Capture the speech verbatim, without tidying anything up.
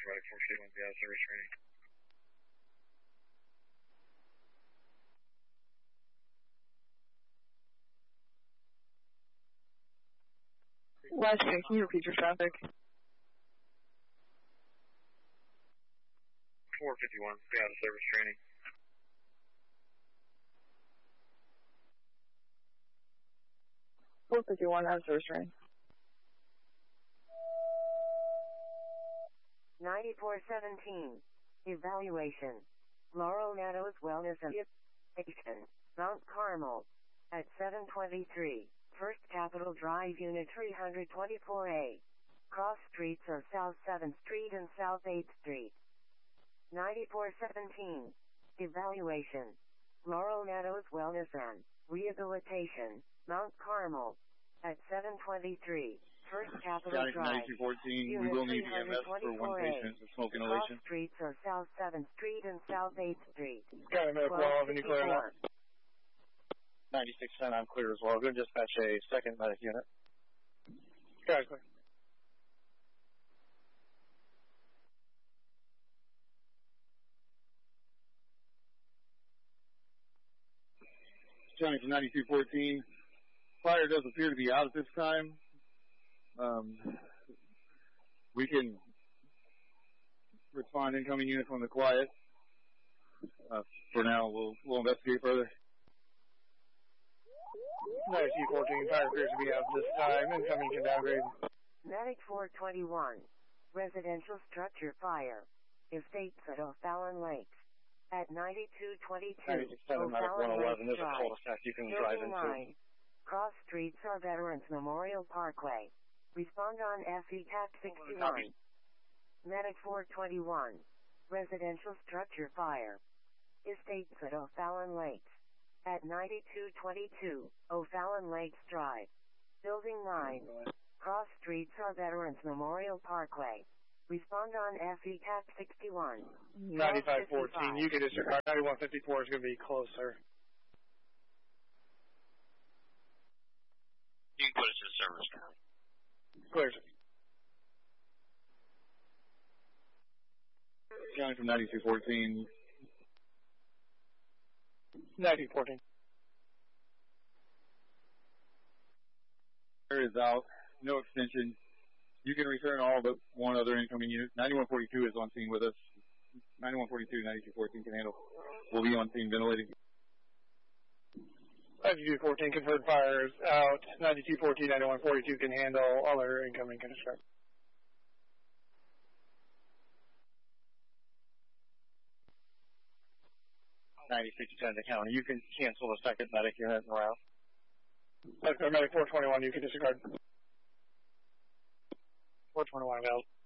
Roger, Medic four fifty-one, be out of service training. Last check, can you repeat your traffic? four fifty-one, be out of service training. four fifty-one, out of service training. ninety-four seventeen, evaluation. Laurel Meadows Wellness and Station, Mount Carmel, at seven twenty-three, First Capitol Drive, Unit three twenty-four A. Cross streets are South seventh Street and South eighth Street. ninety-four seventeen, evaluation. Laurel Meadows Wellness and Rehabilitation, Mount Carmel, at seven twenty-three, First Capitol Drive, ninety-two fourteen, we Unit will need E M S for one patient with smoke inhalation. Cross streets are South seventh Street and South eighth Street. Got a medic well, can you clear it up? ninety-six ten, I'm clear as well. Go dispatch a second medic unit. Got it, clear. Johnny from ninety-two fourteen. Fire does appear to be out at this time. Um, we can respond incoming units on the quiet. Uh, for now, we'll, we'll investigate further. ninety-two fourteen, fire appears to be out this time. Incoming can downgrade. Medic four twenty-one, residential structure fire. Estates at O'Fallon Lakes. At ninety-two twenty-two, ninety-six ten, Medic one eleven, there's a cul-de-sac you can drive into. nine. Cross streets are Veterans Memorial Parkway. Respond on F E C A T sixty-one. Medic four twenty-one, residential structure fire. Estates at O'Fallon Lakes. At ninety-two twenty-two, O'Fallon Lakes Drive. Building nine. Cross streets are Veterans Memorial Parkway. Respond on F E C A T sixty-one. ninety-five fourteen, you can disregard. ninety-one fifty-four is going to be closer. You can put us in service now. Clear. Johnny from ninety-two fourteen. ninety fourteen. There is out. No extension. You can return all but one other incoming unit. ninety-one forty-two is on scene with us. ninety-one forty-two, ninety-two fourteen can handle. We'll be on scene ventilating. ninety-two fourteen, confirmed fire is out. ninety-two fourteen, ninety-one forty-two can handle. Other incoming can disregard. ninety-six ten to county. You can cancel the second medic unit and route. Medic four twenty-one, you can disregard. four twenty-one available.